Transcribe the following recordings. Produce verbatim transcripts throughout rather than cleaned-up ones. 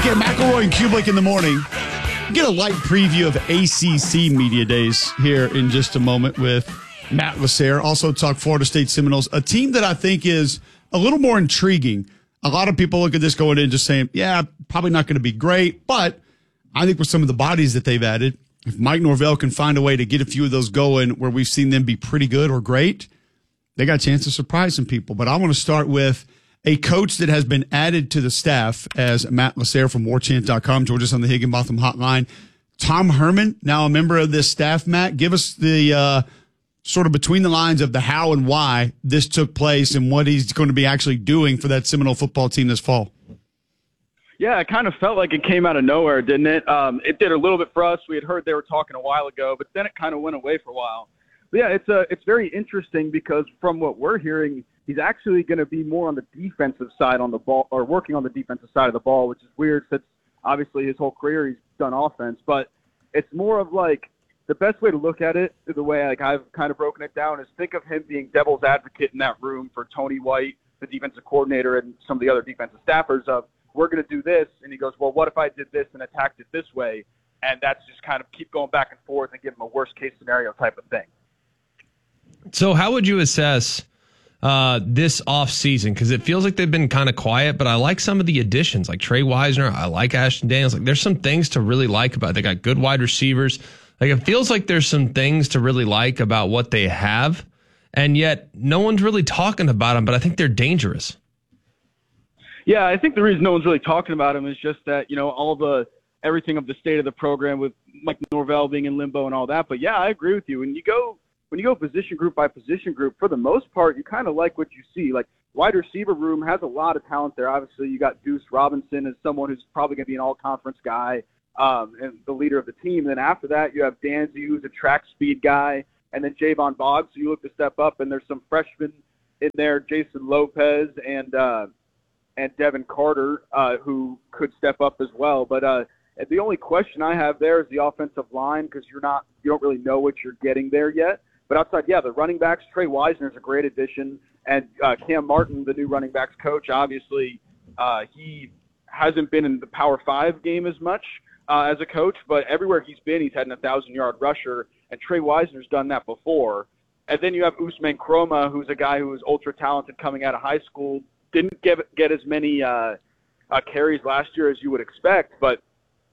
here, McElroy and Kublik in the morning. Get a light preview of A C C Media Days here in just a moment with Matt Lasser. Also talk Florida State Seminoles, a team that I think is a little more intriguing. A lot of people look at this going in just saying, yeah, probably not going to be great, but I think with some of the bodies that they've added, if Mike Norvell can find a way to get a few of those going where we've seen them be pretty good or great, they got a chance to surprise some people. But I want to start with a coach that has been added to the staff as Matt Lasser from war chant dot com joins us on the Higginbotham hotline. Tom Herman, now a member of this staff. Matt, give us the uh, sort of between the lines of the how and why this took place and what he's going to be actually doing for that Seminole football team this fall. Yeah, it kind of felt like it came out of nowhere, didn't it? Um, it did a little bit for us. We had heard they were talking a while ago, but then it kind of went away for a while. But yeah, it's a, it's very interesting because from what we're hearing, he's actually going to be more on the defensive side on the ball, or working on the defensive side of the ball, which is weird since obviously his whole career he's done offense. But it's more of like the best way to look at it, the way like I've kind of broken it down, is think of him being devil's advocate in that room for Tony White, the defensive coordinator, and some of the other defensive staffers of, we're going to do this. And he goes, well, what if I did this and attacked it this way? And that's just kind of keep going back and forth and give him a worst case scenario type of thing. So how would you assess uh, this offseason? Because it feels like they've been kind of quiet, but I like some of the additions, like Trey Wisner. I like Ashton Daniels. Like, there's some things to really like about it. They got good wide receivers. Like, it feels like there's some things to really like about what they have, and yet no one's really talking about them, but I think they're dangerous. Yeah, I think the reason no one's really talking about him is just that, you know, all the everything of the state of the program with Mike Norvell being in limbo and all that. But yeah, I agree with you. When you go when you go position group by position group, for the most part, you kind of like what you see. Like, wide receiver room has a lot of talent there. Obviously, you got Deuce Robinson as someone who's probably going to be an all-conference guy um, and the leader of the team. And then after that, you have Danzy, who's a track speed guy, and then Javon Boggs. So you look to step up, and there's some freshmen in there, Jason Lopez and uh, and Devin Carter, uh, who could step up as well. But uh, the only question I have there is the offensive line, because you're not you don't really know what you're getting there yet. But outside, yeah, the running backs, Trey Wisner is a great addition. And uh, Cam Martin, the new running backs coach, obviously uh, he hasn't been in the Power Five game as much uh, as a coach, but everywhere he's been, he's had an one thousand-yard rusher, and Trey Wisner's done that before. And then you have Usman Kroma, who's a guy who was ultra-talented coming out of high school, didn't get, get as many uh, uh, carries last year as you would expect, but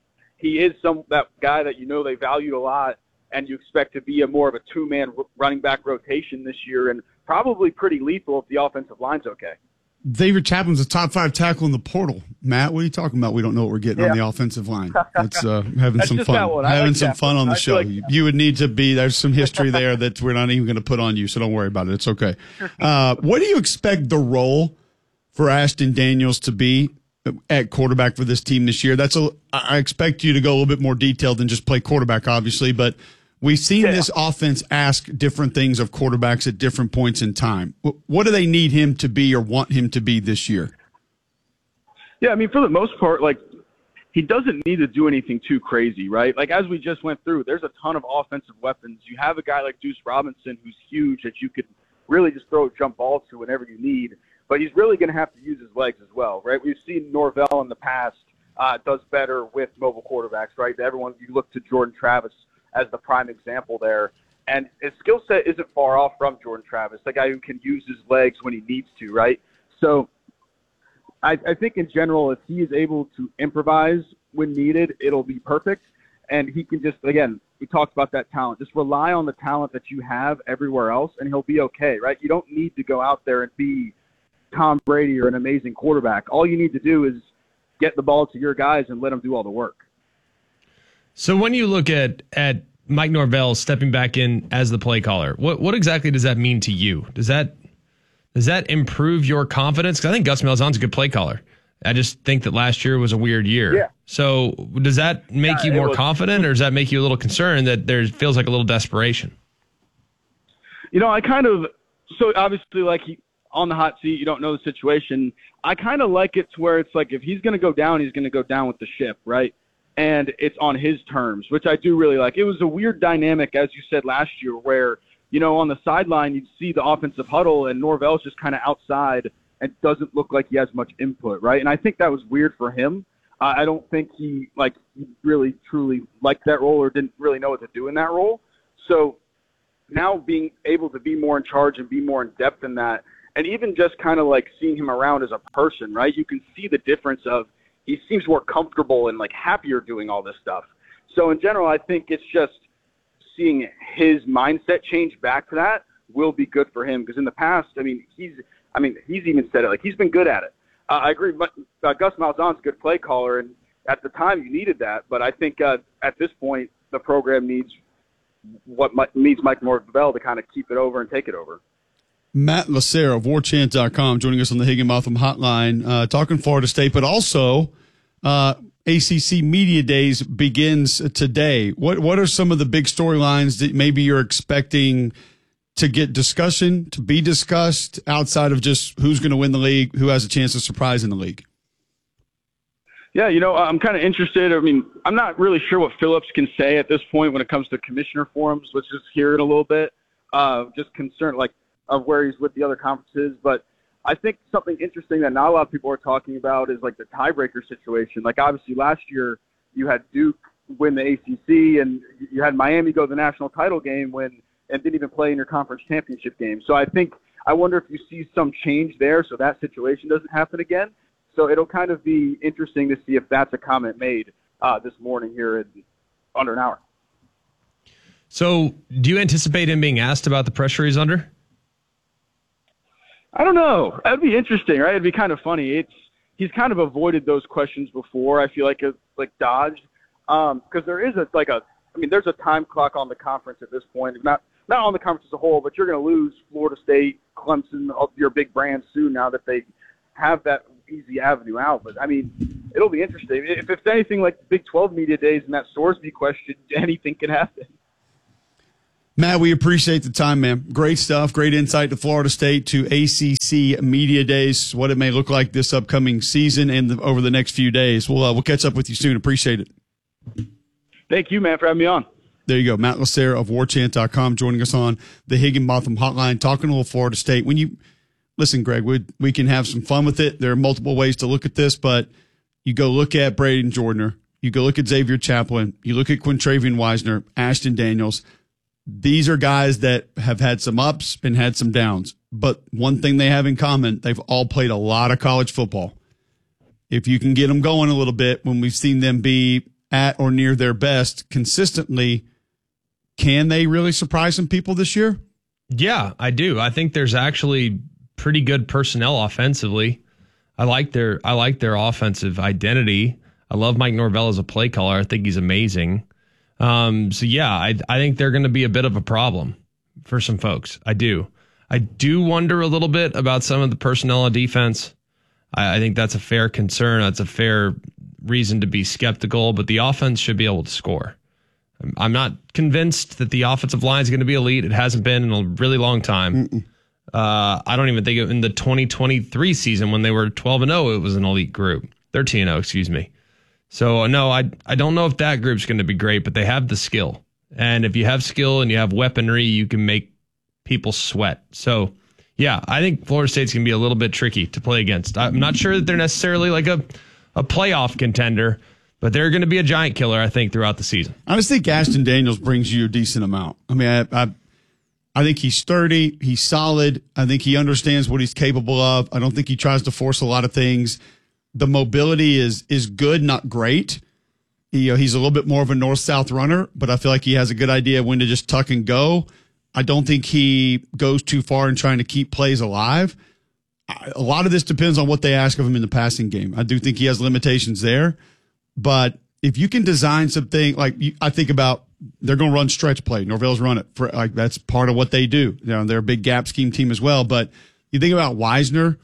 he is some that guy that you know they valued a lot, and you expect to be a more of a two-man r- running back rotation this year, and probably pretty lethal if the offensive line's okay. David Chapman's a top five tackle in the portal. Matt, what are you talking about? We don't know what we're getting yeah. on the offensive line. That's uh, having That's some fun. Having like some fun on the I show. Like you, you would need to be, there's some history there that we're not even going to put on you, so don't worry about it. It's okay. Uh, what do you expect the role for Ashton Daniels to be at quarterback for this team this year? That's a, I expect you to go a little bit more detailed than just play quarterback, obviously, but we've seen yeah. this offense ask different things of quarterbacks at different points in time. What do they need him to be or want him to be this year? Yeah, I mean, for the most part, like, he doesn't need to do anything too crazy, right? Like, as we just went through, there's a ton of offensive weapons. You have a guy like Deuce Robinson who's huge that you could really just throw a jump ball to whenever you need, but he's really going to have to use his legs as well, right? We've seen Norvell in the past uh, does better with mobile quarterbacks, right? Everyone, you look to Jordan Travis as the prime example there. And his skill set isn't far off from Jordan Travis, the guy who can use his legs when he needs to, right? So I, I think in general, if he is able to improvise when needed, it'll be perfect. And he can just, again, we talked about that talent. Just rely on the talent that you have everywhere else, and he'll be okay, right? You don't need to go out there and be Tom Brady or an amazing quarterback. All you need to do is get the ball to your guys and let them do all the work. So when you look at, at Mike Norvell stepping back in as the play caller, what what exactly does that mean to you? Does that does that improve your confidence? Because I think Gus Malzahn's a good play caller. I just think that last year was a weird year. Yeah. So does that make yeah, you more was, confident, or does that make you a little concerned that there feels like a little desperation? You know, I kind of – so obviously, like, he, on the hot seat, you don't know the situation. I kind of like it to where it's like if he's going to go down, he's going to go down with the ship, right? And it's on his terms, which I do really like. It was a weird dynamic, as you said last year, where, you know, on the sideline, you'd see the offensive huddle, and Norvell's just kind of outside and doesn't look like he has much input, right? And I think that was weird for him. Uh, I don't think he like he really truly liked that role or didn't really know what to do in that role. So now being able to be more in charge and be more in depth in that, and even just kind of like seeing him around as a person, right? You can see the difference of he seems more comfortable and like happier doing all this stuff. So in general, I think it's just seeing his mindset change back to that will be good for him, because in the past, I mean, he's, I mean, he's even said it, like he's been good at it. Uh, I agree. But, uh, Gus Malzahn's a good play caller, and at the time you needed that. But I think uh, at this point, the program needs what needs Mike Norvell to kind of keep it over and take it over. Matt Lasser of war chant dot com joining us on the Higginbotham Hotline, uh, talking Florida State, but also uh, A C C Media Days begins today. What what are some of the big storylines that maybe you're expecting to get discussion, to be discussed, outside of just who's going to win the league, who has a chance to surprise in the league? Yeah, you know, I'm kind of interested. I mean, I'm not really sure what Phillips can say at this point when it comes to commissioner forums. Let's just hear it a little bit. Uh, just concerned, like, of where he's with the other conferences. But I think something interesting that not a lot of people are talking about is, like, the tiebreaker situation. Like, obviously, last year you had Duke win the A C C, and you had Miami go to the national title game when and didn't even play in your conference championship game. So I think I wonder if you see some change there so that situation doesn't happen again. So it'll kind of be interesting to see if that's a comment made uh, this morning here in under an hour. So do you anticipate him being asked about the pressure he's under? I don't know. That'd be interesting, right? It'd be kind of funny. It's he's kind of avoided those questions before. I feel like it's like dodged because um, there is a like a I mean there's a time clock on the conference at this point. Not not on the conference as a whole, but you're going to lose Florida State, Clemson, your big brands soon now that they have that easy avenue out. But I mean, it'll be interesting. If it's anything like the Big twelve media days and that Sorsby question, anything can happen. Matt, we appreciate the time, man. Great stuff. Great insight to Florida State, to A C C Media Days, what it may look like this upcoming season and the, over the next few days. We'll uh, we'll catch up with you soon. Appreciate it. Thank you, man, for having me on. There you go. Matt Lasser of war chant dot com joining us on the Higginbotham Hotline, talking a little Florida State. When you listen, Greg, we we can have some fun with it. There are multiple ways to look at this, but you go look at Braden Jordner, you go look at Xavier Chaplin, you look at Quintravian Wisner, Ashton Daniels. These are guys that have had some ups and had some downs. But one thing they have in common, they've all played a lot of college football. If you can get them going a little bit, when we've seen them be at or near their best consistently, can they really surprise some people this year? Yeah, I do. I think there's actually pretty good personnel offensively. I like their I like their offensive identity. I love Mike Norvell as a play caller. I think he's amazing. Um, so yeah, I I think they're going to be a bit of a problem for some folks. I do. I do wonder a little bit about some of the personnel on defense. I, I think that's a fair concern. That's a fair reason to be skeptical, but the offense should be able to score. I'm not convinced that the offensive line is going to be elite. It hasn't been in a really long time. Uh, I don't even think in the twenty twenty-three season when they were twelve and oh, it was an elite group. thirteen and oh, excuse me. So, no, I I don't know if that group's going to be great, but they have the skill. And if you have skill and you have weaponry, you can make people sweat. So, yeah, I think Florida State's going to be a little bit tricky to play against. I'm not sure that they're necessarily like a, a playoff contender, but they're going to be a giant killer, I think, throughout the season. I just think Ashton Daniels brings you a decent amount. I mean, I, I, I think he's sturdy. He's solid. I think he understands what he's capable of. I don't think he tries to force a lot of things. The mobility is is good, not great. He, you know, he's a little bit more of a north-south runner, but I feel like he has a good idea of when to just tuck and go. I don't think he goes too far in trying to keep plays alive. A lot of this depends on what they ask of him in the passing game. I do think he has limitations there. But if you can design something like you, I think about, they're going to run stretch play. Norvell's run it for like that's part of what they do. You know, they're a big gap scheme team as well. But you think about Wisner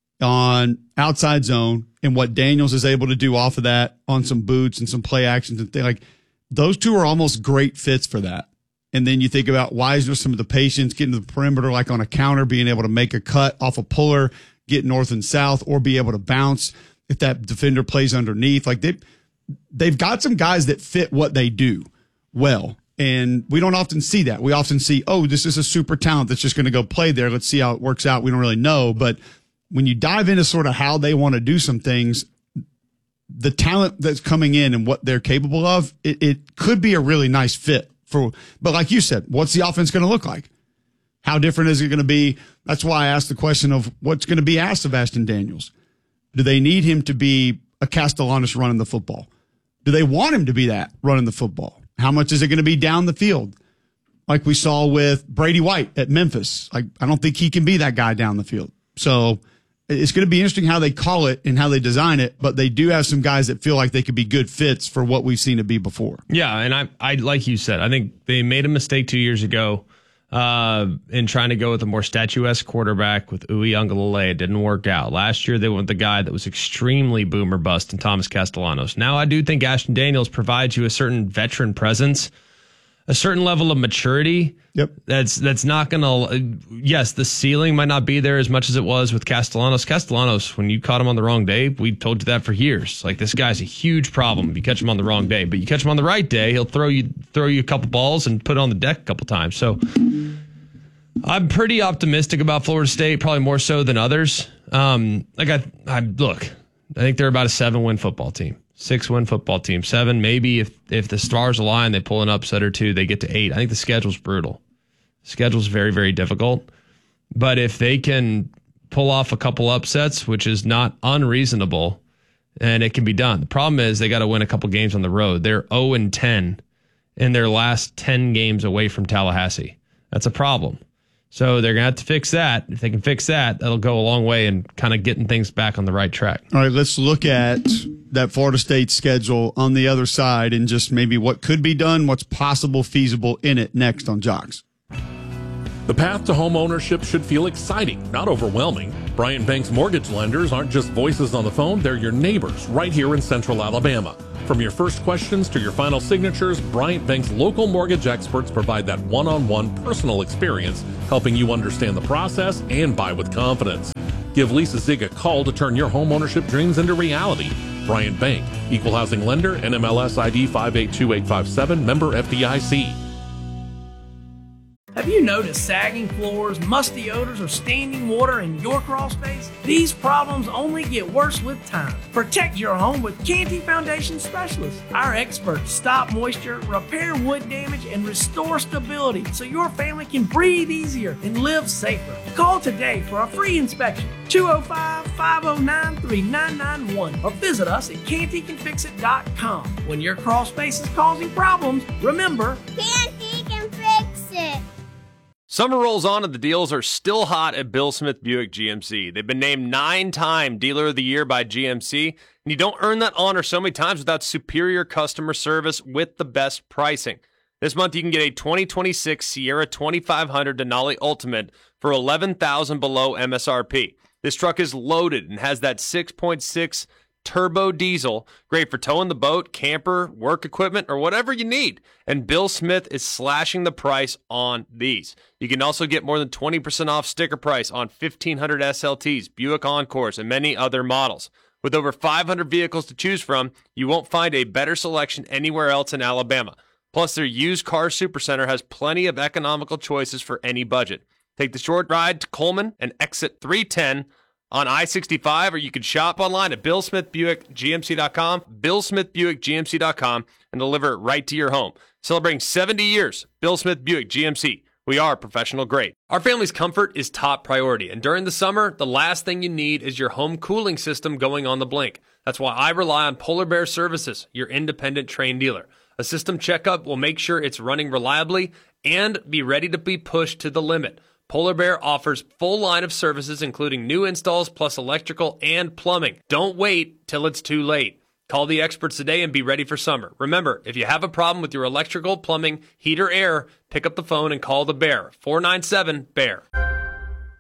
on outside zone and what Daniels is able to do off of that on some boots and some play actions and things like those two are almost great fits for that. And then you think about Wisner, some of the patience, getting to the perimeter like on a counter, being able to make a cut off a puller, get north and south, or be able to bounce if that defender plays underneath. Like they they've got some guys that fit what they do well. And we don't often see that. We often see, oh, this is a super talent that's just going to go play there. Let's see how it works out. We don't really know. But when you dive into sort of how they want to do some things, the talent that's coming in and what they're capable of, it, it could be a really nice fit for, but like you said, what's the offense going to look like? How different is it going to be? That's why I asked the question of what's going to be asked of Ashton Daniels. Do they need him to be a Castellanos running the football? Do they want him to be that running the football? How much is it going to be down the field? Like we saw with Brady White at Memphis. Like, I don't think he can be that guy down the field. So it's going to be interesting how they call it and how they design it, but they do have some guys that feel like they could be good fits for what we've seen it be before. Yeah, and I, I like you said, I think they made a mistake two years ago uh, in trying to go with a more statuesque quarterback with Uiagalelei. It didn't work out. Last year, they went with the guy that was extremely boomer bust in Thomas Castellanos. Now, I do think Ashton Daniels provides you a certain veteran presence, a certain level of maturity. Yep. That's that's not going to, yes, the ceiling might not be there as much as it was with Castellanos. Castellanos, when you caught him on the wrong day, we told you that for years. Like, this guy's a huge problem if you catch him on the wrong day. But you catch him on the right day, he'll throw you throw you a couple balls and put it on the deck a couple times. So I'm pretty optimistic about Florida State, probably more so than others. Um, like I, I look, I think they're about a seven-win football team. Six-win football team. Seven, maybe if if the stars align, they pull an upset or two, they get to eight. I think the schedule's brutal. The schedule's very, very difficult. But if they can pull off a couple upsets, which is not unreasonable, and it can be done. The problem is they got to win a couple games on the road. They're oh and ten in their last ten games away from Tallahassee. That's a problem. So they're going to have to fix that. If they can fix that, that'll go a long way in kind of getting things back on the right track. All right, let's look at that Florida State schedule on the other side and just maybe what could be done, what's possible, feasible in it next on Jocks. The path to home ownership should feel exciting, not overwhelming. Bryant Bank's mortgage lenders aren't just voices on the phone, they're your neighbors right here in Central Alabama. From your first questions to your final signatures, Bryant Bank's local mortgage experts provide that one-on-one personal experience, helping you understand the process and buy with confidence. Give Lisa Zig a call to turn your home ownership dreams into reality. Bryant Bank, Equal Housing Lender, N M L S I D five eight two eight five seven, member F D I C. Have you noticed sagging floors, musty odors, or standing water in your crawl space? These problems only get worse with time. Protect your home with Canty Foundation Specialists. Our experts stop moisture, repair wood damage, and restore stability so your family can breathe easier and live safer. Call today for a free inspection. two oh five, five oh nine, three nine nine one or visit us at canty can fix it dot com. When your crawl space is causing problems, remember, Canty can fix it. Summer rolls on and the deals are still hot at Bill Smith Buick G M C. They've been named nine-time Dealer of the Year by G M C, and you don't earn that honor so many times without superior customer service with the best pricing. This month you can get a twenty twenty-six Sierra twenty-five hundred Denali Ultimate for eleven thousand dollars below M S R P. This truck is loaded and has that six point six turbo diesel, great for towing the boat, camper, work equipment, or whatever you need. And Bill Smith is slashing the price on these. You can also get more than twenty percent off sticker price on fifteen hundred S L Ts, Buick Encores, and many other models. With over five hundred vehicles to choose from, you won't find a better selection anywhere else in Alabama. Plus, their used car supercenter has plenty of economical choices for any budget. Take the short ride to Coleman and exit three ten on I sixty-five, or you can shop online at bill smith buick g m c dot com, bill smith buick g m c dot com, and deliver it right to your home. Celebrating seventy years, Bill Smith Buick G M C. We are professional grade. Our family's comfort is top priority, and during the summer, the last thing you need is your home cooling system going on the blink. That's why I rely on Polar Bear Services, your independent train dealer. A system checkup will make sure it's running reliably and be ready to be pushed to the limit. Polar Bear offers full line of services, including new installs plus electrical and plumbing. Don't wait till it's too late. Call the experts today and be ready for summer. Remember, if you have a problem with your electrical, plumbing, heat, or air, pick up the phone and call the Bear. four nine seven, B E A R.